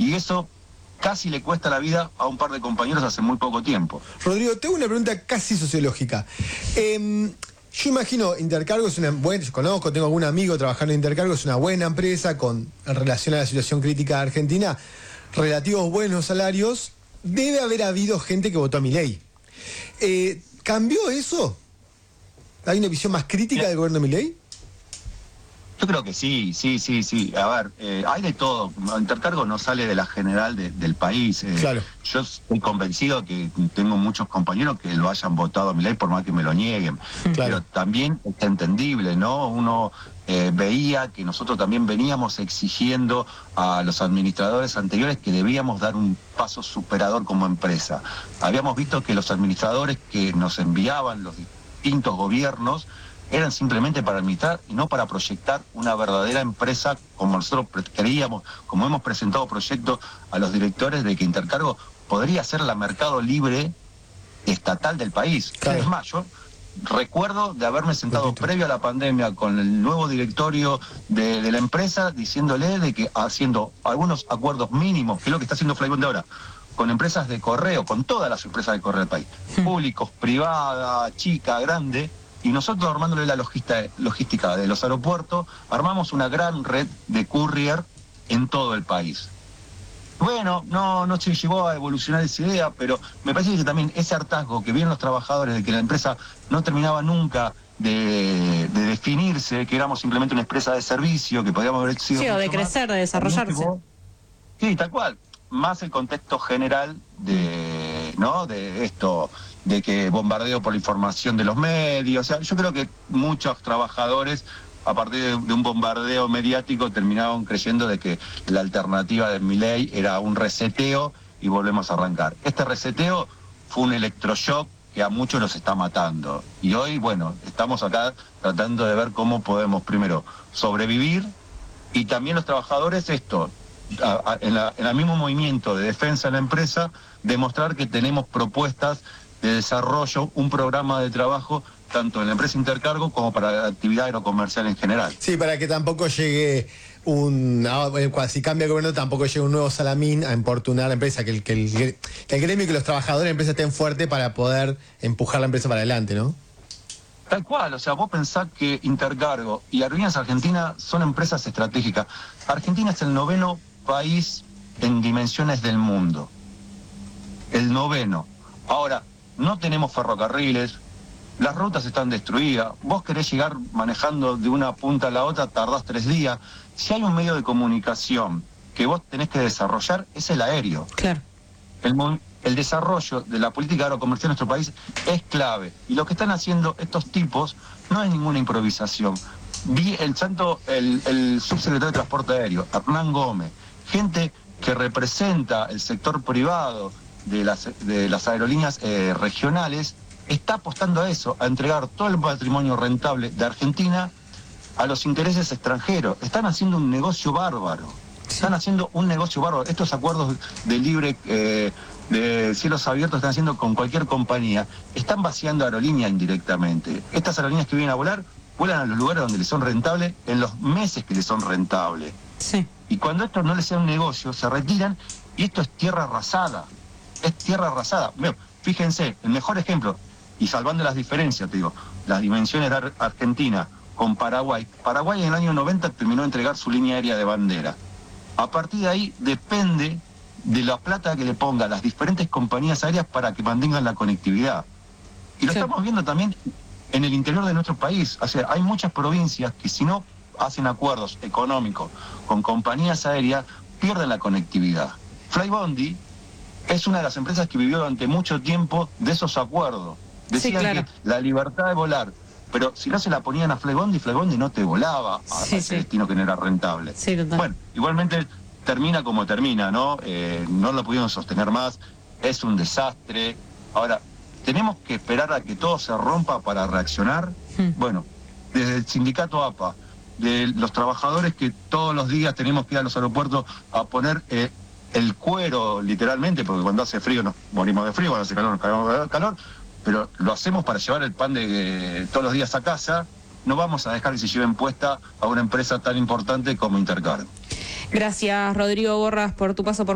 y eso casi le cuesta la vida a un par de compañeros hace muy poco tiempo. Rodrigo, tengo una pregunta casi sociológica. Yo imagino, Intercargo es una buena, yo conozco, tengo algún amigo trabajando en Intercargo, es una buena empresa en relación a la situación crítica de Argentina, relativos buenos salarios. Debe haber habido gente que votó a Milei. ¿Cambió eso? ¿Hay una visión más crítica del gobierno de Milei? Yo creo que sí. A ver, hay de todo. Intercargo no sale de la general del país. Claro. Yo estoy convencido que tengo muchos compañeros que lo hayan votado a Milei, por más que me lo nieguen. Claro. Pero también es entendible, ¿no? Uno veía que nosotros también veníamos exigiendo a los administradores anteriores que debíamos dar un paso superador como empresa. Habíamos visto que los administradores que nos enviaban los distintos gobiernos eran simplemente para administrar y no para proyectar una verdadera empresa como nosotros creíamos, como hemos presentado proyectos a los directores de que Intercargo podría ser la mercado libre estatal del país. Claro. Es más, yo recuerdo de haberme sentado previo a la pandemia con el nuevo directorio de la empresa diciéndole de que haciendo algunos acuerdos mínimos, que es lo que está haciendo Flybondi ahora, con empresas de correo, con todas las empresas de correo del país, públicos, privada, chica, grande. Y nosotros, armándole la logística de los aeropuertos, armamos una gran red de courier en todo el país. Bueno, no se llegó a evolucionar esa idea, pero me parece que también ese hartazgo que vieron los trabajadores de que la empresa no terminaba nunca de definirse, que éramos simplemente una empresa de servicio, que podíamos haber sido... Sí, o de crecer, de desarrollarse. Sí, tal cual. Más el contexto general de esto, de que bombardeo por la información de los medios. O sea, yo creo que muchos trabajadores, a partir de un bombardeo mediático, terminaron creyendo de que la alternativa de Milei era un reseteo y volvemos a arrancar. Este reseteo fue un electroshock que a muchos los está matando. Y hoy, bueno, estamos acá tratando de ver cómo podemos primero sobrevivir y también los trabajadores en el mismo movimiento de defensa de la empresa, demostrar que tenemos propuestas de desarrollo, un programa de trabajo tanto en la empresa Intercargo como para la actividad aerocomercial en general. Sí, para que tampoco llegue si cambia el gobierno, tampoco llegue un nuevo Salamín a importunar a la empresa, que el gremio y que los trabajadores de la empresa estén fuertes para poder empujar la empresa para adelante, ¿no? Tal cual, o sea, vos pensás que Intercargo y Aerolíneas Argentinas son empresas estratégicas. Argentina es el 9º país en dimensiones del mundo. El 9º. Ahora, no tenemos ferrocarriles, las rutas están destruidas, vos querés llegar manejando de una punta a la otra, tardás 3 días. Si hay un medio de comunicación que vos tenés que desarrollar, es el aéreo. Claro. El desarrollo de la política aerocomercial en nuestro país es clave. Y lo que están haciendo estos tipos no es ninguna improvisación. Vi el subsecretario de Transporte Aéreo, Hernán Gómez, gente que representa el sector privado de las aerolíneas regionales, está apostando a eso, a entregar todo el patrimonio rentable de Argentina a los intereses extranjeros. Están haciendo un negocio bárbaro. Estos acuerdos de libre, de cielos abiertos, están haciendo con cualquier compañía. Están vaciando aerolíneas indirectamente. Estas aerolíneas que vienen a volar, vuelan a los lugares donde les son rentables, en los meses que les son rentables. Sí. Y cuando esto no les sea un negocio, se retiran y esto es tierra arrasada. Es tierra arrasada. Fíjense, el mejor ejemplo, y salvando las diferencias, te digo, las dimensiones de Argentina con Paraguay. Paraguay en el año 90 terminó de entregar su línea aérea de bandera. A partir de ahí depende de la plata que le pongan las diferentes compañías aéreas para que mantengan la conectividad. Y lo estamos viendo también en el interior de nuestro país. O sea, hay muchas provincias que si no hacen acuerdos económicos con compañías aéreas, pierden la conectividad. Flybondi es una de las empresas que vivió durante mucho tiempo de esos acuerdos. Decían que la libertad de volar, pero si no se la ponían a Flybondi no te volaba a ese destino que no era rentable. Sí, bueno, igualmente termina como termina, ¿no? No lo pudieron sostener más, es un desastre. Ahora, ¿tenemos que esperar a que todo se rompa para reaccionar? Bueno, desde el sindicato APA, de los trabajadores que todos los días tenemos que ir a los aeropuertos a poner el cuero, literalmente, porque cuando hace frío nos morimos de frío, cuando hace calor nos cagamos de calor, pero lo hacemos para llevar el pan de todos los días a casa. No vamos a dejar que se lleven puesta a una empresa tan importante como Intercargo. Gracias, Rodrigo Borras, por tu paso por